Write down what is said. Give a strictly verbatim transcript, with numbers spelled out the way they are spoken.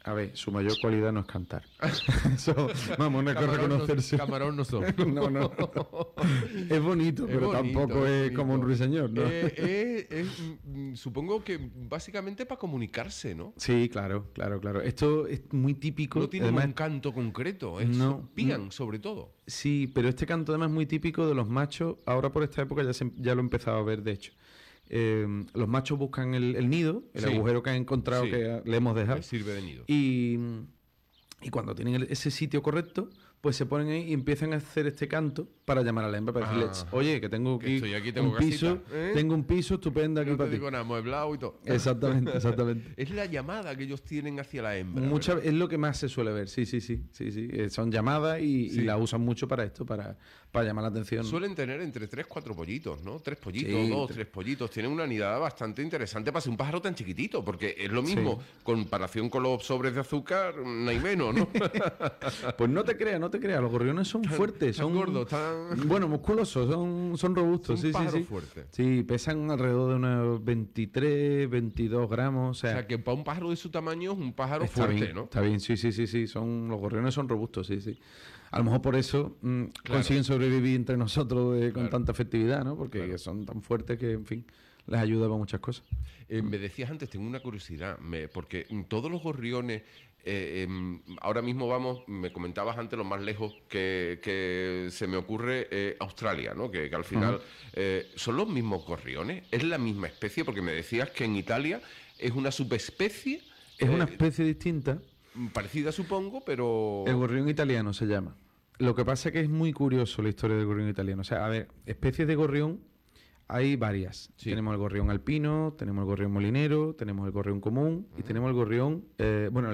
A ver, su mayor cualidad no es cantar. Eso, vamos, no hay que reconocerse. No, camarón no son. No, no. Es bonito, Es pero bonito, tampoco es es, bonito. como un ruiseñor, ¿no? Eh, eh, es, mm, supongo que básicamente para comunicarse, ¿no? Sí, claro, claro, claro. Esto es muy típico. No tiene además, un canto concreto, es No, pían no. sobre todo. Sí, pero este canto además es muy típico de los machos. Ahora por esta época ya, se, ya lo he empezado a ver, de hecho. Eh, los machos buscan el, el nido, el Sí. agujero que han encontrado, Sí. que le hemos dejado. Que sirve de nido. Y, y cuando tienen el- ese sitio correcto, pues se ponen ahí y empiezan a hacer este canto para llamar a la hembra, para decirles, Ajá. oye, que tengo Que aquí, estoy aquí, tengo un piso, casita, ¿eh? tengo un piso estupendo aquí No para te ti. digo nada, amueblado y todo. Exactamente, exactamente. Es la llamada que ellos tienen hacia la hembra. Mucha, ¿verdad? es lo que más se suele ver, sí, sí, sí, sí, sí. Eh, Son llamadas y, Sí. y la usan mucho para esto, para, para llamar la atención. Suelen tener entre tres, cuatro pollitos, ¿no? Tres pollitos, Sí, dos, tres. tres pollitos. Tienen una nidada bastante interesante para ser un pájaro tan chiquitito, porque es lo mismo, Sí. comparación con los sobres de azúcar, no hay menos, ¿no? Pues no te creas, no te creas, los gorriones son fuertes, tan son gordos, tan- bueno, musculosos, son, son robustos, Son sí, sí, pájaros sí. fuertes. Sí, pesan alrededor de unos veintitrés, veintidós gramos, o O sea, sea, que para un pájaro de su tamaño es un pájaro está fuerte, bien, ¿no? está bien, sí, sí, sí, sí, son los gorriones son robustos, sí, sí. A lo mejor por eso mm, Claro. consiguen sobrevivir entre nosotros eh, con Claro. tanta efectividad, ¿no? Porque Claro. son tan fuertes que, en fin, les ayuda para muchas cosas. Eh, me decías antes, tengo una curiosidad, me- porque mm, todos los gorriones, eh, em, ahora mismo vamos, me comentabas antes lo más lejos que, que se me ocurre, eh, Australia, ¿no? Que, que al final, eh, ¿son los mismos gorriones? ¿Es la misma especie? Porque me decías que en Italia es una subespecie. Es una eh, especie distinta. parecida, supongo, pero... El gorrión italiano se llama. Lo que pasa es que es muy curioso la historia del gorrión italiano. O sea, a ver, especies de gorrión hay varias. Sí. Tenemos el gorrión alpino, tenemos el gorrión molinero, tenemos el gorrión común y tenemos el gorrión, eh, bueno,